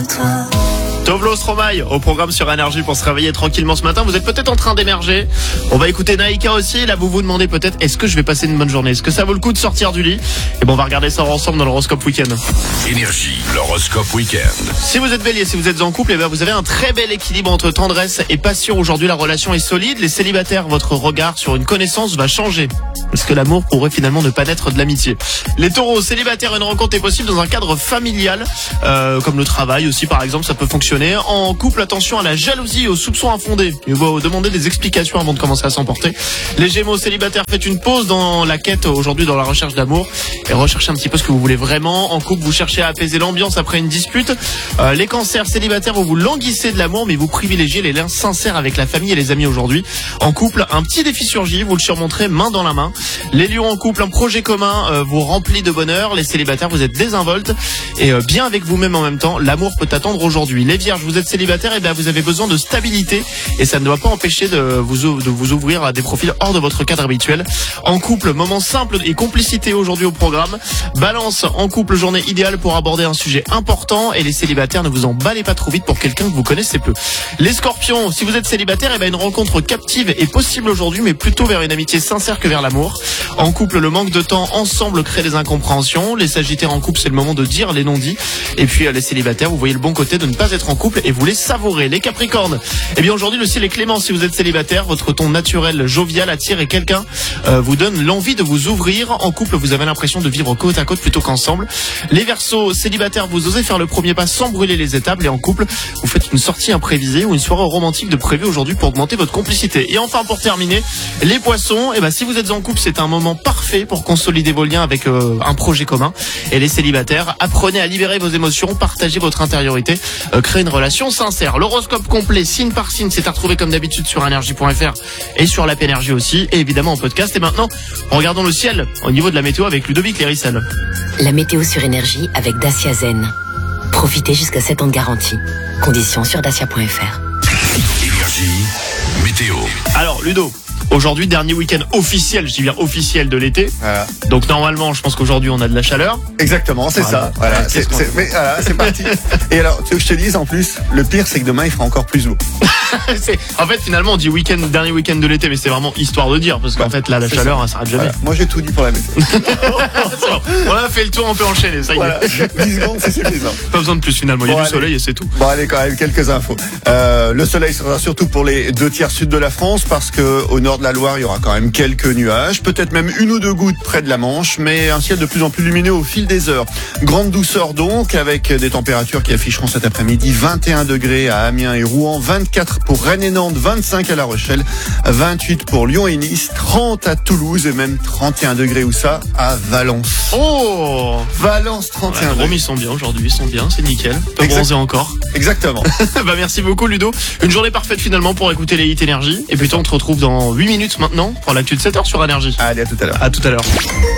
toi. Tovlo Stromae au programme sur Énergie pour se réveiller tranquillement ce matin. Vous êtes peut-être en train d'émerger. On va écouter Naïka aussi. Là, vous vous demandez peut-être, est-ce que je vais passer une bonne journée? Est-ce que ça vaut le coup de sortir du lit? Et bon, on va regarder ça ensemble dans l'horoscope week-end. Énergie, l'horoscope week-end. Si vous êtes bélier, si vous êtes en couple, eh bien vous avez un très bel équilibre entre tendresse et passion. Aujourd'hui, la relation est solide. Les célibataires, votre regard sur une connaissance va changer. Parce que l'amour pourrait finalement ne pas naître de l'amitié. Les taureaux, célibataires, une rencontre est possible dans un cadre familial, comme le travail aussi par exemple, ça peut fonctionner. En couple, attention à la jalousie, aux soupçons infondés. Il faut demander des explications avant de commencer à s'emporter. Les gémeaux, célibataires, faites une pause dans la quête aujourd'hui, dans la recherche d'amour, et recherchez un petit peu ce que vous voulez vraiment. En couple, vous cherchez à apaiser l'ambiance après une dispute. Les cancers, célibataires, vous languissez de l'amour, mais vous privilégiez les liens sincères avec la famille et les amis aujourd'hui. En couple, un petit défi surgit, vous le surmonterez main dans la main. Les lions en couple, un projet commun vous remplit de bonheur. Les célibataires, vous êtes désinvoltes et bien avec vous-même en même temps. L'amour peut attendre aujourd'hui. Les vierges, vous êtes célibataire, et bien vous avez besoin de stabilité et ça ne doit pas empêcher de vous ouvrir à des profils hors de votre cadre habituel. En couple, moment simple et complicité aujourd'hui au programme. Balance, en couple, journée idéale pour aborder un sujet important, et les célibataires, ne vous emballez pas trop vite pour quelqu'un que vous connaissez peu. Les scorpions, si vous êtes célibataire, et bien une rencontre captive est possible aujourd'hui, mais plutôt vers une amitié sincère que vers l'amour. En couple, le manque de temps ensemble crée des incompréhensions. Les sagittaires en couple, c'est le moment de dire les non-dits. Et puis les célibataires, vous voyez le bon côté de ne pas être en couple et vous les savourez. Les capricornes, eh bien aujourd'hui le ciel est clément si vous êtes célibataire. Votre ton naturel jovial attire et quelqu'un vous donne l'envie de vous ouvrir. En couple, vous avez l'impression de vivre côte à côte plutôt qu'ensemble. Les verseaux, célibataires, vous osez faire le premier pas sans brûler les étapes. Et en couple, vous faites une sortie imprévisée ou une soirée romantique de prévu aujourd'hui pour augmenter votre complicité. Et enfin, pour terminer, les poissons, eh ben si vous êtes en couple, c'est un moment parfait pour consolider vos liens avec un projet commun. Et les célibataires, apprenez à libérer vos émotions, partagez votre intériorité, créez une relation sincère. L'horoscope complet, signe par signe, c'est à retrouver comme d'habitude sur énergie.fr et sur l'app Énergie aussi, et évidemment en podcast. Et maintenant, regardons le ciel au niveau de la météo avec Ludovic Lérissel. La météo sur Énergie avec Dacia Zen. Profitez jusqu'à 7 ans de garantie. Conditions sur dacia.fr. Énergie, météo. Alors Ludo, aujourd'hui, dernier week-end officiel, je dis bien officiel de l'été. Voilà. Donc normalement, je pense qu'aujourd'hui, on a de la chaleur. Exactement, c'est ça. Voilà, Ouais, mais voilà, c'est parti. Et alors, tu veux que je te dise, en plus, le pire, c'est que demain, il fera encore plus beau. En fait, finalement, on dit dernier week-end de l'été, mais c'est vraiment histoire de dire, parce qu'en fait, là, la chaleur, ça s'arrête jamais. Voilà. Moi, j'ai tout dit pour la météo. C'est bon. On a fait le tour, on peut enchaîner, ça y est. Voilà, 10 secondes, c'est suffisant. Pas besoin de plus finalement, il y a Bon, du allez. soleil et c'est tout. Bon, allez, quand même, quelques infos. Le soleil sera surtout pour les 2 tiers sud de la France, parce que au nord de la Loire, il y aura quand même quelques nuages, peut-être même 1 ou 2 gouttes près de la Manche, mais un ciel de plus en plus lumineux au fil des heures. Grande douceur donc, avec des températures qui afficheront cet après-midi 21 degrés à Amiens et Rouen, 24 pour Rennes et Nantes, 25 à La Rochelle, 28 pour Lyon et Nice, 30 à Toulouse et même 31 degrés où ça à Valence. Oh, Valence 31 Rome, degrés. ils sont bien aujourd'hui, ils sont bien, c'est nickel. Peut Exact. bronzer encore. Exactement. Bah merci beaucoup Ludo. Une journée parfaite finalement pour écouter les hits Énergie. Et puis toi, on te retrouve dans 8 minutes maintenant pour l'actu de 7h sur Énergie. Allez, à tout à l'heure. À tout à l'heure.